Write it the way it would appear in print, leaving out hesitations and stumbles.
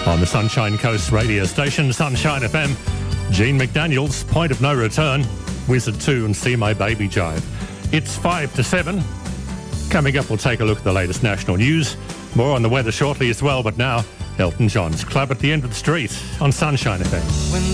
On the Sunshine Coast radio station, Sunshine FM, Gene McDaniel's Point of No Return, Wizard 2 and See My Baby Jive. It's 5 to 7. Coming up, we'll take a look at the latest national news. More on the weather shortly as well, but now, Elton John's Club at the End of the Street on Sunshine FM.